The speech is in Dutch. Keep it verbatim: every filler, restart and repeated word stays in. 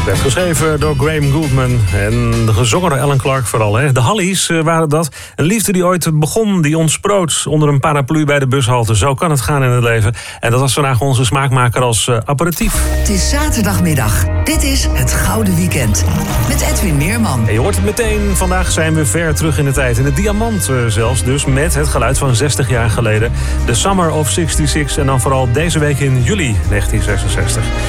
Werd geschreven door Graham Gouldman en gezongen door Alan Clark vooral. Hè. De Hallies waren dat. Een liefde die ooit begon, die ontsproot onder een paraplu bij de bushalte. Zo kan het gaan in het leven. En dat was vandaag onze smaakmaker als uh, aperitief. Het is zaterdagmiddag. Dit is Het Gouden Weekend. Met Edwin Meerman. En je hoort het meteen. Vandaag zijn we ver terug in de tijd. In de diamant uh, zelfs. Dus met het geluid van zestig jaar geleden. De Summer of zesenzestig. En dan vooral deze week in juli negentien zesenzestig.